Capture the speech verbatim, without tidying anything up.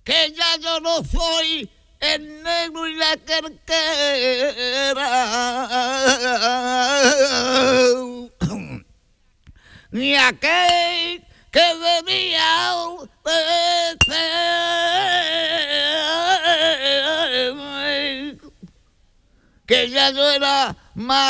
que ya yo no soy el negro y la carquera, ni aquel que debía de ser, que ya yo era más